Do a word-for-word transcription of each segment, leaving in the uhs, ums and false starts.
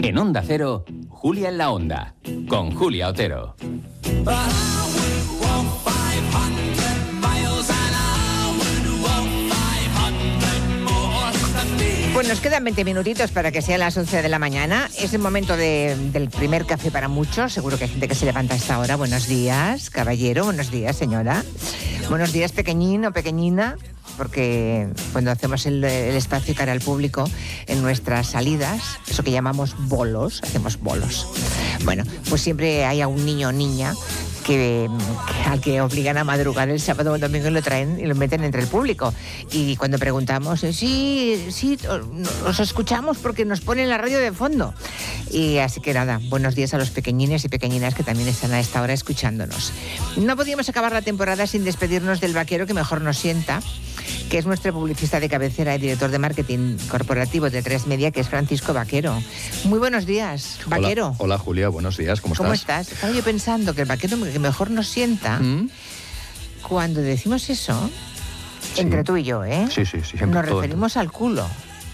En Onda Cero, Julia en la Onda, con Julia Otero. Pues nos quedan veinte minutitos para que sea las once de la mañana. Es el momento de, del primer café para muchos. Seguro que hay gente que se levanta a esta hora. Buenos días, caballero. Buenos días, señora. Buenos días, pequeñín o pequeñina. Porque cuando hacemos el, el espacio cara al público en nuestras salidas, eso que llamamos bolos, hacemos bolos. Bueno, pues siempre hay algún niño o niña que, que al que obligan a madrugar el sábado o el domingo y lo traen y lo meten entre el público. Y cuando preguntamos, sí, sí, os escuchamos porque nos ponen la radio de fondo. Y así que nada, buenos días a los pequeñines y pequeñinas que también están a esta hora escuchándonos. No podíamos acabar la temporada sin despedirnos del vaquero que mejor nos sienta, que es nuestro publicista de cabecera y director de marketing corporativo de Tres Media, que es Francisco Vaquero. Muy buenos días, Vaquero. Hola, hola Julia, buenos días, ¿cómo estás? ¿Cómo estás? Estaba yo pensando que el vaquero que mejor nos sienta, ¿Mm? Cuando decimos eso, sí. Entre tú y yo, ¿eh? Sí, sí, sí. Nos referimos al culo.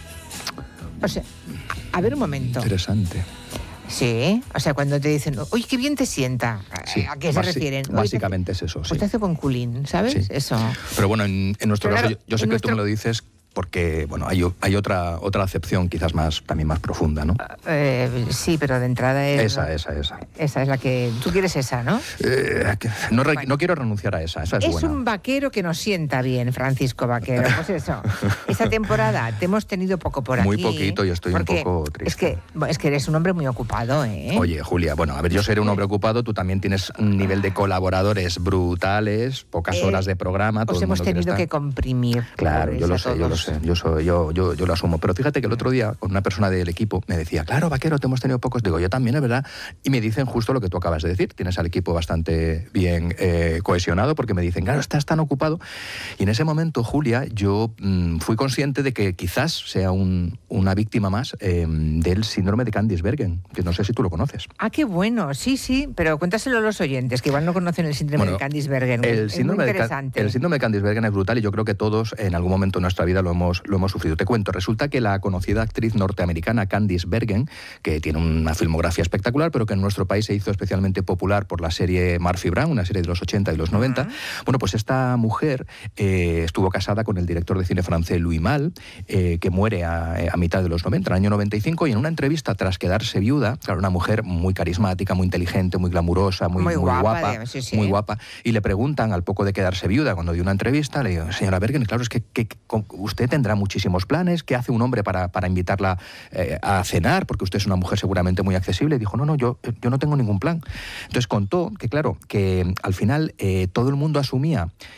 O sea, a ver un momento. Interesante. Sí, o sea, cuando te dicen, oye, qué bien te sienta, sí, ¿a qué se refieren? Básicamente es eso, sí. Pues te hace con culín, ¿sabes? Sí. Eso. Pero bueno, en, en nuestro Pero caso, claro, yo, yo sé que nuestro... tú me lo dices porque, bueno, hay, hay otra otra acepción quizás más también más profunda, ¿no? Eh, sí, pero de entrada es... Esa, esa, esa. Esa es la que... Tú quieres esa, ¿no? Eh, no, bueno. no quiero renunciar a esa, esa es, es buena. Es un vaquero que nos sienta bien, Francisco Vaquero. Pues eso, esta temporada te hemos tenido poco por aquí. Muy poquito y estoy un poco triste. Es que, es que eres un hombre muy ocupado, ¿eh? Oye, Julia, bueno, a ver, yo seré un hombre ocupado, tú también tienes un nivel de colaboradores brutales, pocas eh, horas de programa. Todo os el hemos mundo tenido que comprimir. Claro, yo lo sé, yo lo sé, yo soy... Yo Yo, yo lo asumo, pero fíjate que el otro día con una persona del equipo me decía, claro, Vaquero, te hemos tenido pocos, digo, yo también, es verdad, y me dicen justo lo que tú acabas de decir, tienes al equipo bastante bien eh, cohesionado, porque me dicen, claro, estás tan ocupado, y en ese momento, Julia, yo mmm, fui consciente de que quizás sea un, una víctima más eh, del síndrome de Candice-Bergen, que no sé si tú lo conoces. Ah, qué bueno, sí, sí, pero cuéntaselo a los oyentes, que igual no conocen el síndrome bueno, de Candice-Bergen, el es síndrome muy interesante. De, el síndrome de Candice-Bergen es brutal y yo creo que todos en algún momento de nuestra vida lo hemos, lo hemos sufrido. Te cuento, resulta que la conocida actriz norteamericana Candice Bergen, que tiene una filmografía espectacular, pero que en nuestro país se hizo especialmente popular por la serie Murphy Brown, una serie de los ochenta y los noventa, uh-huh. Bueno, pues esta mujer eh, estuvo casada con el director de cine francés Louis Malle, eh, que muere a, a mitad de los noventa, en el año noventa y cinco, y en una entrevista tras quedarse viuda, claro, una mujer muy carismática, muy inteligente, muy glamurosa, muy, muy, muy guapa, guapa digamos, sí, sí. muy guapa, y le preguntan al poco de quedarse viuda, cuando dio una entrevista, le digo, señora Bergen, claro, es que, que, que usted tendrá muchísimos planes, ¿qué hace un hombre para, para invitarla eh, a cenar? Porque usted es una mujer seguramente muy accesible. Y dijo, no, no, yo, yo no tengo ningún plan. Entonces contó que, claro, que al final eh, todo el mundo asumía